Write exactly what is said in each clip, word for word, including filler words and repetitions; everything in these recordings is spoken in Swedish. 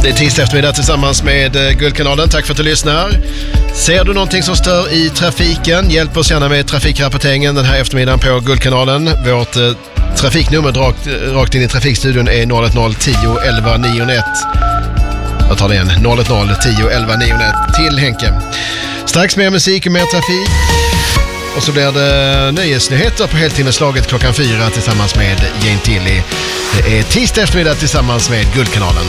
Det är tisdag eftermiddag tillsammans med Guldkanalen. Tack för att du lyssnar. Ser du någonting som stör i trafiken, hjälp oss gärna med trafikrapporteringen den här eftermiddagen på Guldkanalen. Vårt eh, trafiknummer rakt, rakt in i trafikstudion är noll ett noll tio elva niohundraett. Jag tar det igen, noll ett noll tio elva niohundraett till Henke. Strax mer musik och mer trafik. Och så blir det nöjesnyheter på heltimmeslaget klockan fyra tillsammans med Jane Tilly. Det är tisdag eftermiddag tillsammans med Guldkanalen.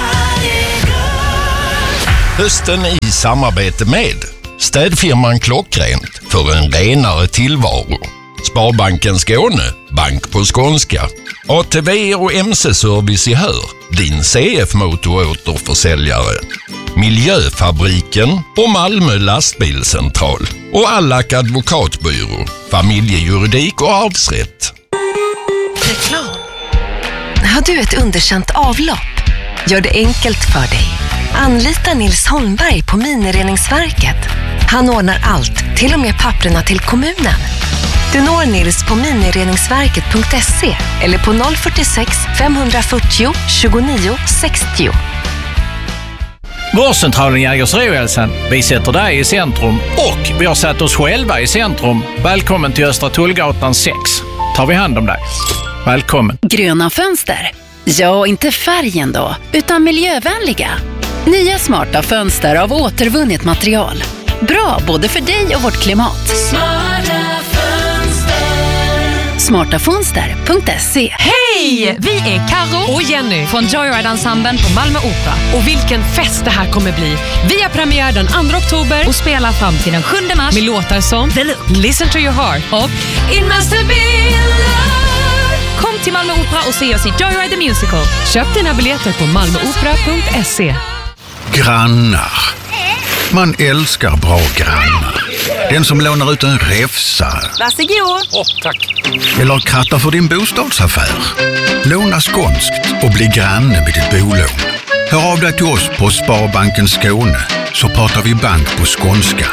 Hösten i samarbete med städfirman Klockrent för en renare tillvaro. Sparbanken Skåne, bank på skånska. A T V och M C-service i Hör, din C F-motoråterförsäljare. Miljöfabriken och Malmö lastbilscentral. Och Allak advokatbyrå, familjejuridik och arvsrätt. Reklam. Har du ett underkänt avlopp? Gör det enkelt för dig. Anlita Nils Holmberg på Minireningsverket. Han ordnar allt, till och med papperna till kommunen. Du når Nils på minireningsverket punkt se eller på noll fyrtiosex femhundrafyrtio tjugonio sextio. Vårdcentralen Jägersro-Hälsan. Vi sätter dig i centrum och vi har satt oss själva i centrum. Välkommen till Östra Tullgatan sex. Tar vi hand om dig. Välkommen. Gröna fönster. Ja, inte färgen då, utan miljövänliga. Nya smarta fönster av återvunnet material. Bra både för dig och vårt klimat. Smarta fönster. smarta fönster punkt se. Hej! Vi är Karo och Jenny från Joyride-ensemblen på Malmö Opera. Och vilken fest det här kommer bli. Vi har premiär den andra oktober och spelar fram till den sjunde mars med låtar som The Look, Listen to your heart och It must have been love. Kom till Malmö Opera och se oss i Joyride the Musical. Köp dina biljetter på malmö opera punkt se. Grannar. Man älskar bra grannar. Den som lånar ut en räfsa. Varsågod. Åh, oh, tack. Eller krattar för din bostadsaffär. Låna skånskt och bli granne med ditt bolån. Hör av dig till oss på Sparbanken Skåne så pratar vi bank på skånska.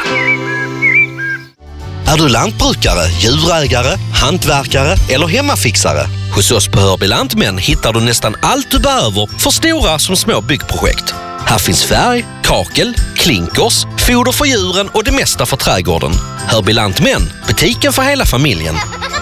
Är du lantbrukare, djurägare, hantverkare eller hemmafixare? Hos oss på Hörby Lantmän hittar du nästan allt du behöver för stora som små byggprojekt. Här finns färg, kakel, klinkers, foder för djuren och det mesta för trädgården. Hörby Lantmän, butiken för hela familjen.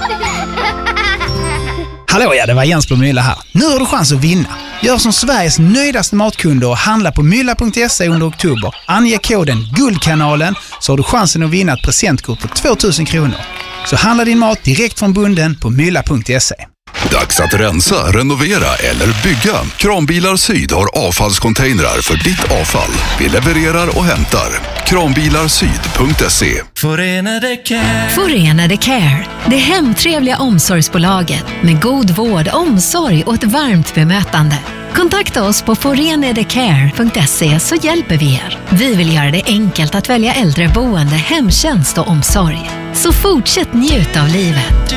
Hallå, ja, det var Jens på Mylla här. Nu har du chans att vinna. Gör som Sveriges nöjdaste matkunder och handla på mylla punkt se under oktober. Ange koden Guldkanalen så har du chansen att vinna ett presentkort på tvåtusen kronor. Så handla din mat direkt från bunden på mylla punkt se. Dags att rensa, renovera eller bygga. Kranbilar Syd har avfallscontainrar för ditt avfall. Vi levererar och hämtar. kranbilarsyd punkt se. Förenade Care. Förenade Care. Det hemtrevliga omsorgsbolaget med god vård, omsorg och ett varmt bemötande. Kontakta oss på förenadecare punkt se så hjälper vi er. Vi vill göra det enkelt att välja äldreboende, hemtjänst och omsorg. Så fortsätt njuta av livet.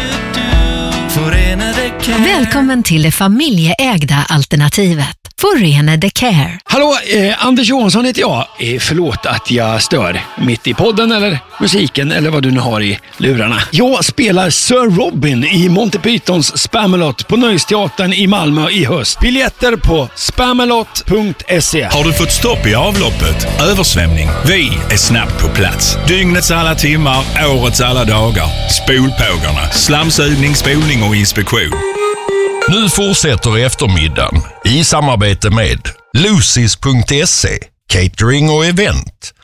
Välkommen till det familjeägda alternativet. Förenade Care. Hallå, eh, Anders Johansson heter jag. Eh, förlåt att jag stör mitt i podden eller musiken eller vad du nu har i lurarna. Jag spelar Sir Robin i Monty Pythons Spamalot på Nöjesteatern i Malmö i höst. Biljetter på spamalot punkt se. Har du fått stopp i avloppet? Översvämning? Vi är snabbt på plats. Dygnets alla timmar, årets alla dagar. Spolpågarna, slamsugning, spolning och inspektion. Nu fortsätter eftermiddagen i samarbete med Lucis punkt se, catering och event.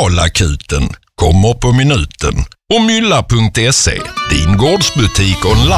Hydraulakuten kommer på minuten och mylla punkt se, din gårdsbutik online.